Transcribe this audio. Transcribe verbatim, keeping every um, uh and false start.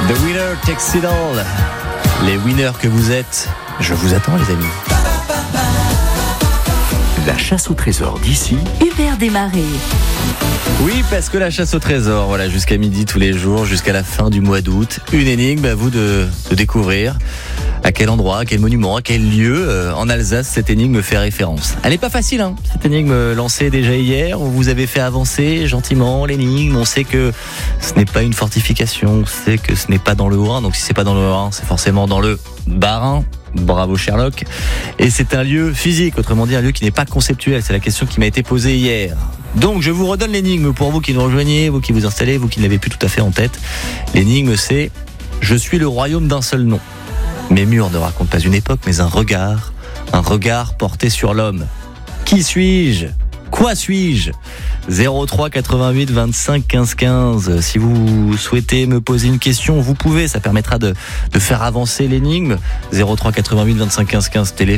The winner takes it all. Les winners que vous êtes, je vous attends les amis. La chasse au trésor d'ici, Hubert Desmarais. Oui, parce que la chasse au trésor, voilà, jusqu'à midi tous les jours, jusqu'à la fin du mois d'août. Une énigme à vous de, de découvrir. À quel endroit, à quel monument, à quel lieu euh, en Alsace cette énigme fait référence. Elle n'est pas facile, hein, cette énigme lancée déjà hier. Vous avez fait avancer gentiment l'énigme. On sait que ce n'est pas une fortification, on sait que ce n'est pas dans le Haut-Rhin. Donc si c'est pas dans le Haut-Rhin, c'est forcément dans le Bas-Rhin. Bravo Sherlock. Et c'est un lieu physique, autrement dit un lieu qui n'est pas conceptuel. C'est la question qui m'a été posée hier. Donc je vous redonne l'énigme pour vous qui nous rejoignez, vous qui vous installez, vous qui ne l'avez plus tout à fait en tête. L'énigme c'est « Je suis le royaume d'un seul nom. Mes murs ne racontent pas une époque, mais un regard, un regard porté sur l'homme. Qui suis-je ? Quoi suis-je ? zéro trois quatre-vingt-huit vingt-cinq quinze quinze. Si vous souhaitez me poser une question, vous pouvez, ça permettra de, de faire avancer l'énigme. zéro trois quatre-vingt-huit vingt-cinq quinze quinze, téléphone.